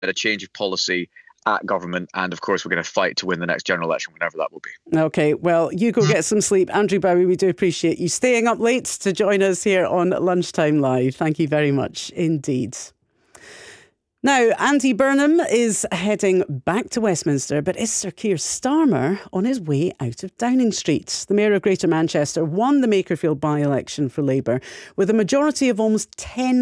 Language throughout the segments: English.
a change of policy at government. And of course, we're going to fight to win the next general election, whenever that will be. OK, well, you go get some sleep. Andrew Bowie, we do appreciate you staying up late to join us here on Lunchtime Live. Thank you very much indeed. Now, Andy Burnham is heading back to Westminster, but is Sir Keir Starmer on his way out of Downing Street? The Mayor of Greater Manchester won the Makerfield by-election for Labour with a majority of almost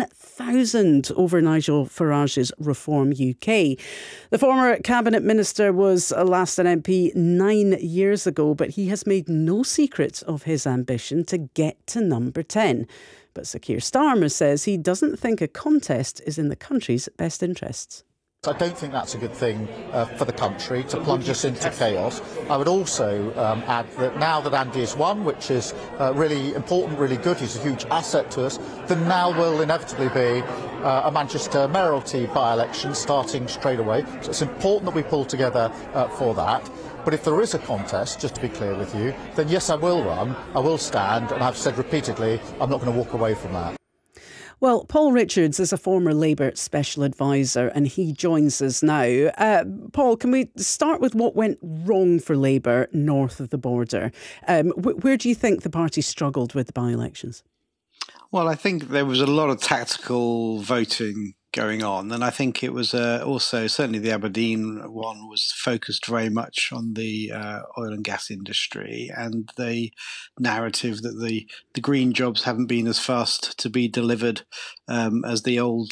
10,000 over Nigel Farage's Reform UK. The former Cabinet Minister was last an MP 9 years ago, but he has made no secret of his ambition to get to number 10. But Sir Keir Starmer says he doesn't think a contest is in the country's best interests. I don't think that's a good thing for the country, to plunge us into chaos. I would also add that now that Andy has won, which is really important, really good, he's a huge asset to us, then now will inevitably be a Manchester mayoralty by-election starting straight away. So it's important that we pull together for that. But if there is a contest, just to be clear with you, then yes, I will run, I will stand, and I've said repeatedly, I'm not going to walk away from that. Well, Paul Richards is a former Labour special advisor and he joins us now. Paul, can we start with what went wrong for Labour north of the border? Where do you think the party struggled with the by-elections? Well, I think there was a lot of tactical voting going on, and I think it was also, certainly the Aberdeen one was focused very much on the oil and gas industry and the narrative that the green jobs haven't been as fast to be delivered as the old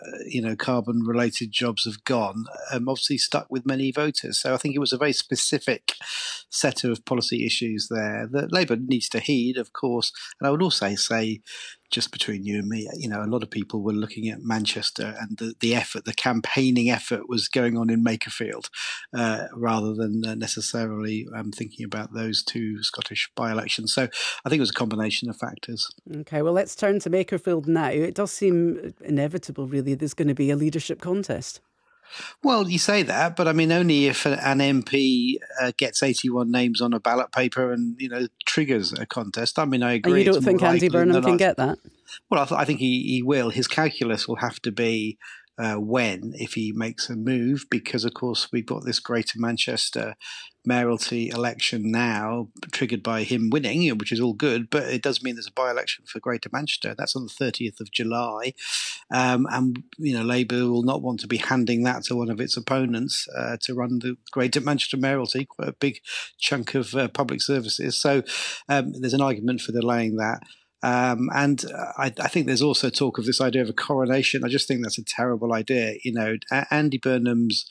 carbon related jobs have gone, obviously stuck with many voters. So I think it was a very specific set of policy issues there that Labour needs to heed, of course. And I would also say, just between you and me, a lot of people were looking at Manchester and the effort, the campaigning effort was going on in Makerfield rather than necessarily thinking about those two Scottish by-elections. So I think it was a combination of factors. OK, well, let's turn to Makerfield now. It does seem inevitable, really, there's going to be a leadership contest. Well, you say that, but I mean, only if an MP gets 81 names on a ballot paper and, triggers a contest. I mean, I agree. And you don't think Andy Burnham can get that? Well, I think he will. His calculus will have to be if he makes a move, because, of course, we've got this Greater Manchester mayoralty election now triggered by him winning, which is all good, but it does mean there's a by-election for Greater Manchester. That's on the 30th of July. And Labour will not want to be handing that to one of its opponents to run the Greater Manchester mayoralty, quite a big chunk of public services. So there's an argument for delaying that. And I think there's also talk of this idea of a coronation. I just think that's a terrible idea. Andy Burnham's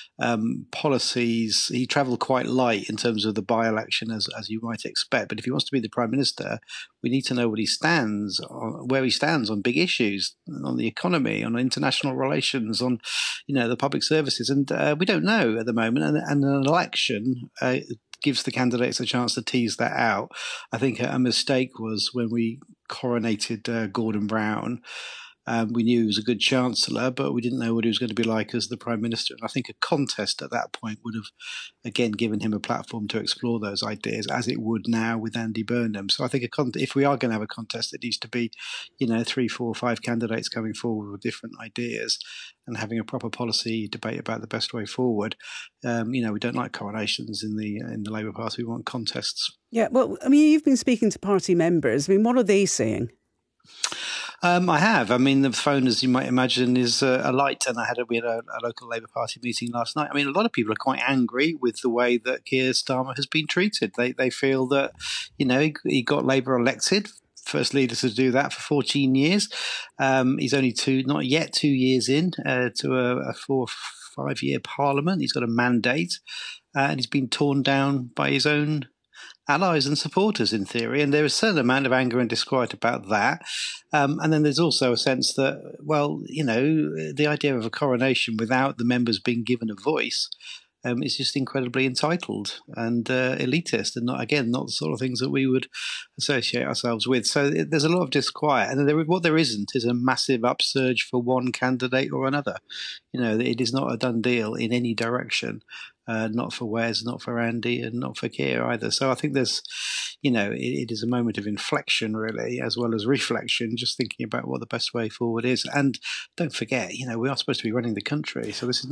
policies, he travelled quite light in terms of the by-election, as you might expect. But if he wants to be the Prime Minister, we need to know where he stands on big issues, on the economy, on international relations, on the public services. And we don't know at the moment. And an election gives the candidates a chance to tease that out. I think a mistake was when we coronated Gordon Brown. We knew he was a good chancellor, but we didn't know what he was going to be like as the Prime Minister. And I think a contest at that point would have, again, given him a platform to explore those ideas, as it would now with Andy Burnham. So I think if we are going to have a contest, it needs to be, 3, 4, 5 candidates coming forward with different ideas and having a proper policy debate about the best way forward. We don't like coronations in the Labour Party. We want contests. Yeah, well, I mean, you've been speaking to party members. I mean, what are they saying? I have. I mean, the phone, as you might imagine, is alight, and we had a local Labour Party meeting last night. I mean, a lot of people are quite angry with the way that Keir Starmer has been treated. They feel that, he got Labour elected, first leader to do that for 14 years. He's only not yet 2 years in to a 4 or 5 year parliament. He's got a mandate, and he's been torn down by his own allies and supporters, in theory, and there's a certain amount of anger and disquiet about that. And then there's also a sense that, the idea of a coronation without the members being given a voice is just incredibly entitled and elitist, and not the sort of things that we would associate ourselves with. So there's a lot of disquiet, and what there isn't is a massive upsurge for one candidate or another. It is not a done deal in any direction. Not for Wes, not for Andy, and not for Keir either. So I think there's, it is a moment of inflection, really, as well as reflection, just thinking about what the best way forward is. And don't forget, we are supposed to be running the country. So this is not